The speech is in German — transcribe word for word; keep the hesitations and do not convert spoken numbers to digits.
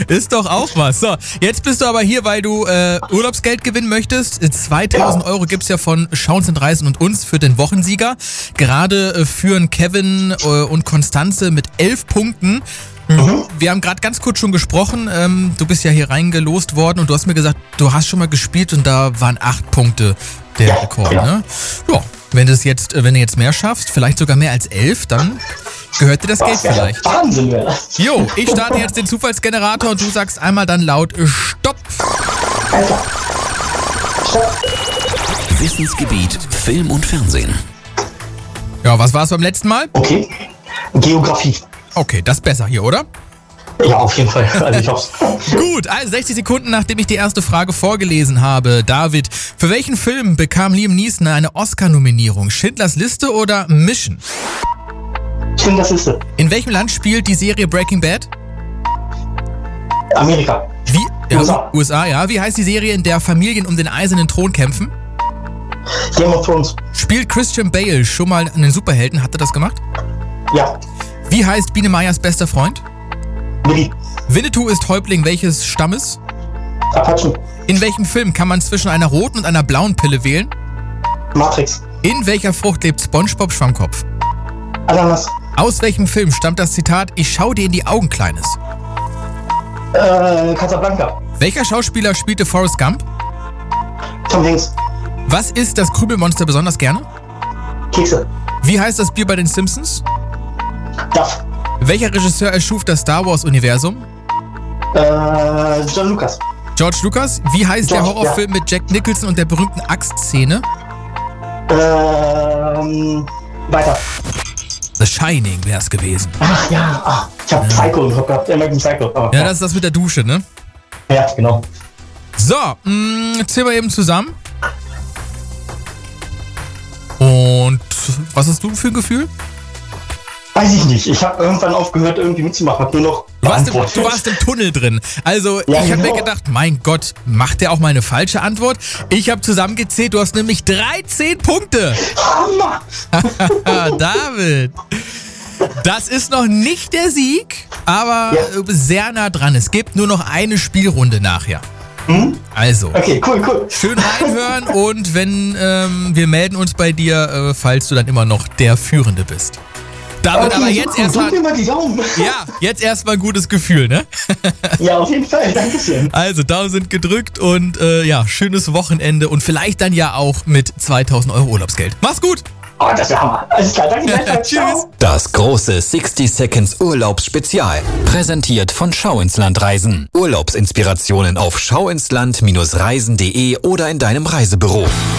Ist doch auch was. So, jetzt bist du aber hier, weil du äh, Urlaubsgeld gewinnen möchtest. zweitausend Euro gibt's ja von Schauens und Reisen und uns für den Wochensieger. Gerade äh, führen Kevin äh, und Konstanze mit elf Punkten. Mhm. Wir haben gerade ganz kurz schon gesprochen. Ähm, du bist ja hier reingelost worden und du hast mir gesagt, du hast schon mal gespielt und da waren acht Punkte der Ja, Rekord. ja. Ne? Ja, wenn du es jetzt, wenn du jetzt mehr schaffst, vielleicht sogar mehr als elf, dann gehört dir das Geld Das wäre vielleicht. Wahnsinn, wäre das. Jo, ich starte jetzt den Zufallsgenerator und du sagst einmal dann laut äh, Stopp. Alter. Stopp. Wissensgebiet Film und Fernsehen. Ja, was war es beim letzten Mal? Okay. Geografie. Okay, das ist besser hier, oder? Ja, auf jeden Fall. Also ich hoffe. Gut, also sechzig Sekunden, nachdem ich die erste Frage vorgelesen habe. David, für welchen Film bekam Liam Neeson eine Oscar-Nominierung? Schindlers Liste oder Mission? Stimmt, das ist es. In welchem Land spielt die Serie Breaking Bad? Amerika. Wie? Ja, U S A. U S A, ja. Wie heißt die Serie, in der Familien um den eisernen Thron kämpfen? Game of Thrones. Spielt Christian Bale schon mal einen Superhelden? Hat er das gemacht? Ja. Wie heißt Biene Meyers bester Freund? Willi. Winnetou ist Häuptling welches Stammes? Apachen. In welchem Film kann man zwischen einer roten und einer blauen Pille wählen? Matrix. In welcher Frucht lebt SpongeBob Schwammkopf? Ananas. Aus welchem Film stammt das Zitat, ich schau dir in die Augen, Kleines? Äh, Casablanca. Welcher Schauspieler spielte Forrest Gump? Tom Hanks. Was isst das Krümelmonster besonders gerne? Kekse. Wie heißt das Bier bei den Simpsons? Duff. Welcher Regisseur erschuf das Star Wars-Universum? Äh, John Lucas. George Lucas. Wie heißt der George, Horrorfilm mit Jack Nicholson und der berühmten Axtszene? Ähm, weiter. The Shining wäre es gewesen. Ach ja, ach, ich hab Psycho im Kopf gehabt. American Psycho. Aber, Ja, das ist das mit der Dusche, ne? ja, genau. So, mh, zählen wir eben zusammen. Und was hast du für ein Gefühl? Weiß ich nicht. Ich habe irgendwann aufgehört, irgendwie mitzumachen. Hab nur noch Du warst, im, beantwortet. du warst im Tunnel drin. Also Ja, ich habe mir genau. gedacht, mein Gott, macht der auch mal eine falsche Antwort? Ich habe zusammengezählt, du hast nämlich dreizehn Punkte. Hammer! David, das ist noch nicht der Sieg, aber Ja. sehr nah dran. Es gibt nur noch eine Spielrunde nachher. Hm? Also, Okay, cool, cool. schön reinhören und wenn ähm, wir melden uns bei dir, äh, falls du dann immer noch der Führende bist. David, Okay, aber super, jetzt cool. erstmal, Drück mir mal die Daumen. ja, jetzt erstmal ein gutes Gefühl, ne? Ja, auf jeden Fall. Dankeschön. Also, Daumen sind gedrückt und äh, ja, schönes Wochenende und vielleicht dann ja auch mit zweitausend Euro Urlaubsgeld. Mach's gut! Oh, das wäre Hammer. Alles klar, danke gleichfalls. Tschüss. Ciao. Das große sixty Seconds Urlaubsspezial. Präsentiert von Schau ins Land Reisen. Urlaubsinspirationen auf schauinsland Bindestrich reisen punkt de oder in deinem Reisebüro.